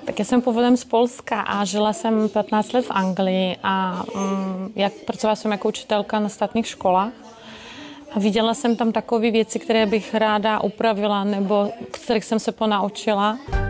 Tak já jsem původem z Polska a žila jsem 15 let v Anglii a pracovala jsem jako učitelka na státních školách. A viděla jsem tam takové věci, které bych ráda upravila nebo z kterých jsem se ponaučila.